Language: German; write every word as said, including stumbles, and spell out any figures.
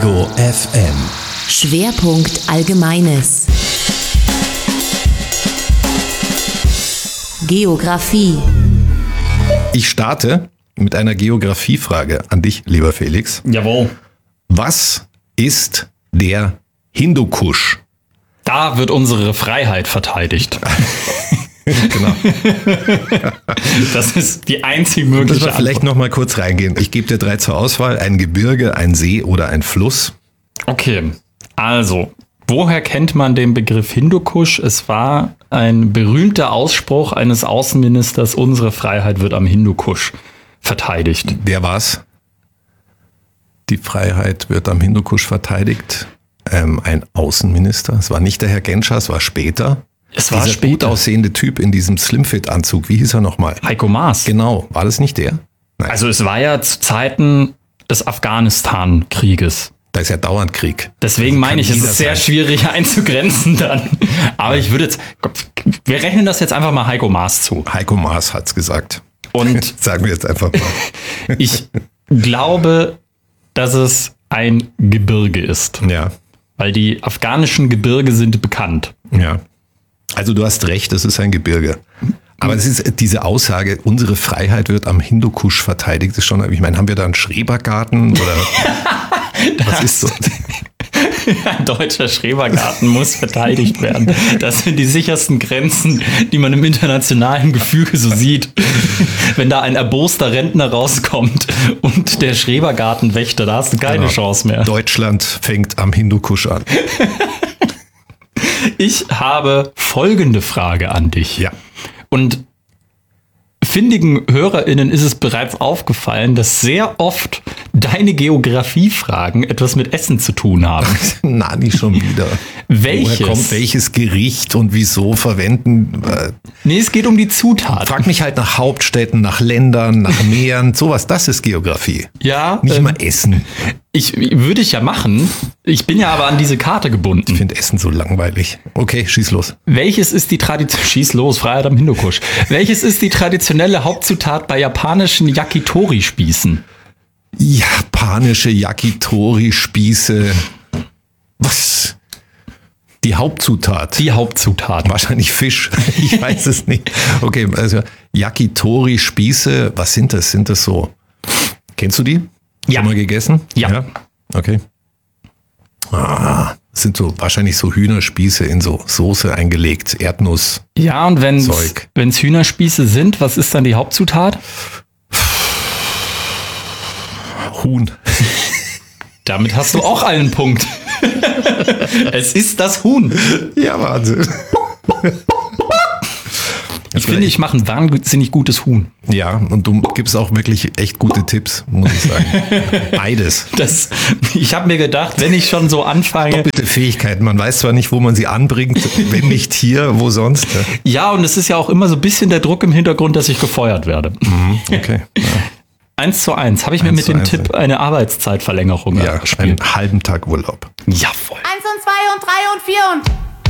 Ego F M. Schwerpunkt Allgemeines. Geografie. Ich starte mit einer Geografiefrage an dich, lieber Felix. Jawohl. Was ist der Hindukusch? Da wird unsere Freiheit verteidigt. Genau. Das ist die einzige mögliche Müssen wir vielleicht Antwort. noch mal kurz reingehen. Ich gebe dir drei zur Auswahl. Ein Gebirge, ein See oder ein Fluss. Okay, also, woher kennt man den Begriff Hindukusch? Es war ein berühmter Ausspruch eines Außenministers, unsere Freiheit wird am Hindukusch verteidigt. Wer war's? Die Freiheit wird am Hindukusch verteidigt. Ähm, ein Außenminister. Es war nicht der Herr Genscher, es war später. Es war Dieser gut später. aussehende Typ in diesem Slimfit-Anzug. Wie hieß er nochmal? Heiko Maas. Genau. War das nicht der? Nein. Also es war ja zu Zeiten des Afghanistan-Krieges. Da ist ja dauernd Krieg. Deswegen meine ich, es jeder ist sehr sein. schwierig einzugrenzen dann. Aber ich würde jetzt, wir rechnen das jetzt einfach mal Heiko Maas zu. Heiko Maas hat's gesagt. Und Sagen wir jetzt einfach mal. ich glaube, dass es ein Gebirge ist. Ja, Weil die afghanischen Gebirge sind bekannt. ja. Also du hast recht, es ist ein Gebirge. Aber es ist diese Aussage, unsere Freiheit wird am Hindukusch verteidigt, ist schon, ich meine, haben wir da einen Schrebergarten oder was ist so? Ein deutscher Schrebergarten muss verteidigt werden. Das sind die sichersten Grenzen, die man im internationalen Gefüge so sieht. Wenn da ein erboster Rentner rauskommt und der Schrebergartenwächter, da hast du keine Genau. Chance mehr. Deutschland fängt am Hindukusch an. Ich habe folgende Frage an dich. Ja. Und findigen HörerInnen ist es bereits aufgefallen, dass sehr oft deine Geografiefragen etwas mit Essen zu tun haben. Na, nicht schon wieder. Welches? Woher kommt welches Gericht und wieso verwenden? Äh, Nee, es geht um die Zutat. Frag mich halt nach Hauptstädten, nach Ländern, nach Meeren, sowas. Das ist Geografie. Ja, Nicht ähm, mal Essen. ich würde ich ja machen. Ich bin ja aber an diese Karte Ich gebunden. finde Essen so langweilig. Okay, schieß los. Welches ist die Tradition? Schieß los, Freiheit am Hindukusch. Welches ist die traditionelle Hauptzutat bei japanischen Yakitori-Spießen? Japanische Yakitori-Spieße. Was? Die Hauptzutat. Die Hauptzutat. Wahrscheinlich Fisch. Ich weiß es nicht. Okay, also Yakitori-Spieße, was sind das? Sind das so? Kennst du die? Ja. Schon mal gegessen? Ja. Okay. Ah, das sind so wahrscheinlich so Hühnerspieße in so Soße eingelegt, Erdnuss. Ja, und wenn Zeug. es Hühnerspieße sind, was ist dann die Hauptzutat? Huhn. Damit hast du auch einen Punkt. Es ist das Huhn. Ja, Wahnsinn. Ich finde, ich mache ein wahnsinnig gutes Huhn. Ja, und du gibst auch wirklich echt gute Tipps, muss ich sagen. Beides. Das, ich habe mir gedacht, wenn ich schon so anfange. Doppelte Fähigkeiten. Man weiß zwar nicht, wo man sie anbringt, wenn nicht hier, wo sonst. Ja, und es ist ja auch immer so ein bisschen der Druck im Hintergrund, dass ich gefeuert werde. Okay. Eins zu eins. Habe ich mir Eins mit zu dem eins, Tipp eine Arbeitszeitverlängerung Ja, gespielt? einen halben Tag Urlaub. Jawohl. Eins und zwei und drei und vier und